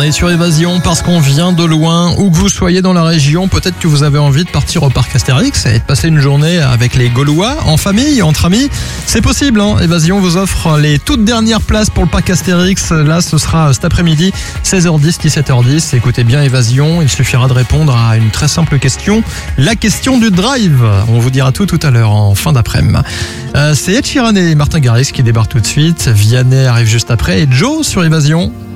journée sur Évasion parce qu'on vient de loin, où que vous soyez dans la région, peut-être que vous avez envie de partir au parc Astérix et de passer une journée avec les Gaulois, en famille, entre amis. C'est possible, hein. Évasion vous offre les toutes dernières places pour le parc Astérix. Là, ce sera cet après-midi, 16h10, 17h10. Écoutez bien Évasion, il suffira de répondre à une très simple question, la question du drive. On vous dira tout à l'heure en fin d'après-midi. C'est Ed Sheeran et Martin Garrix qui débarquent tout de suite. Vianney arrive juste après et Joe sur Évasion.